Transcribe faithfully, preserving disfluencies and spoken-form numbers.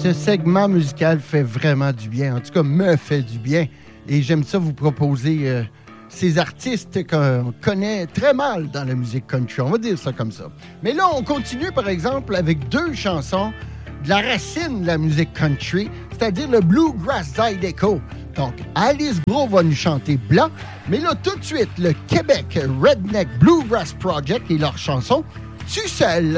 ce segment musical fait vraiment du bien. En tout cas, me fait du bien. Et j'aime ça vous proposer euh, ces artistes qu'on connaît très mal dans la musique country. On va dire ça comme ça. Mais là, on continue, par exemple, avec deux chansons de la racine de la musique country, c'est-à-dire le Bluegrass Zydeco. Donc, Alice Bro va nous chanter Blanc, mais là, tout de suite, le Québec Redneck Bluegrass Project et leur chanson « Tu seul ».